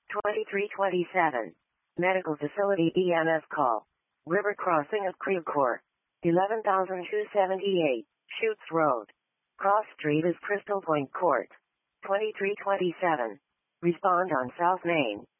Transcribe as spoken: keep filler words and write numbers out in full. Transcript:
twenty-three twenty-seven. Medical facility E M S call. River crossing of Creve Coeur. eleven thousand two hundred seventy-eight. Chutes Road. Cross Street is Crystal Point Court. twenty-three twenty-seven. Respond on South Main.